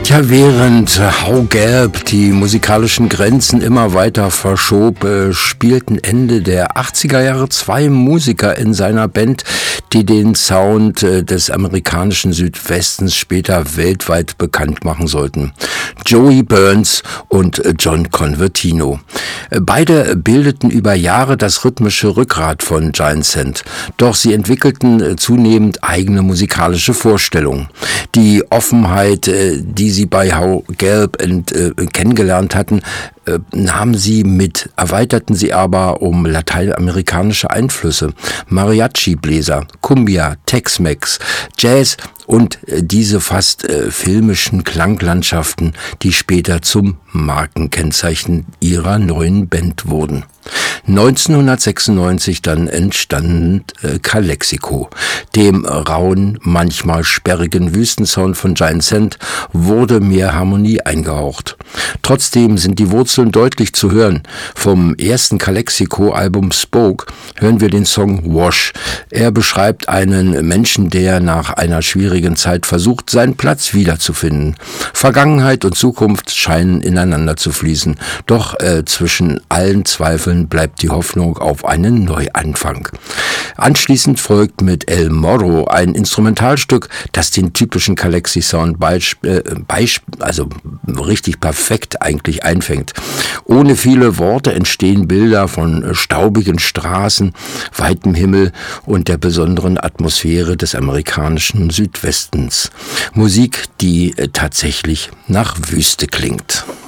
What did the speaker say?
Ja, während How Gelb die musikalischen Grenzen immer weiter verschob, spielten Ende der 80er Jahre zwei Musiker in seiner Band, die den Sound des amerikanischen Südwestens später weltweit bekannt machen sollten. Joey Burns und John Convertino. Beide bildeten über Jahre das rhythmische Rückgrat von Giant Sand, doch sie entwickelten zunehmend eigene musikalische Vorstellungen. Die Offenheit, die sie bei How Gelb kennengelernt hatten, nahmen sie mit, erweiterten sie aber um lateinamerikanische Einflüsse, Mariachi-Bläser, Cumbia, Tex-Mex, Jazz und diese fast filmischen Klanglandschaften, die später zum Markenkennzeichen ihrer neuen Band wurden. 1996 dann entstand Calexico. Dem rauen, manchmal sperrigen Wüstensound von Giant Sand wurde mehr Harmonie eingehaucht. Trotzdem sind die Wurzeln deutlich zu hören. Vom ersten Calexico-Album Spoke hören wir den Song Wash. Er beschreibt einen Menschen, der nach einer schwierigen Zeit versucht, seinen Platz wiederzufinden. Vergangenheit und Zukunft scheinen ineinander zu fließen. Doch zwischen allen Zweifeln bleibt die Hoffnung auf einen Neuanfang. Anschließend folgt mit El Morro ein Instrumentalstück, das den typischen Calexi-Sound also richtig perfekt eigentlich einfängt. Ohne viele Worte entstehen Bilder von staubigen Straßen, weitem Himmel und der besonderen Atmosphäre des amerikanischen Südwestens. Musik, die tatsächlich nach Wüste klingt.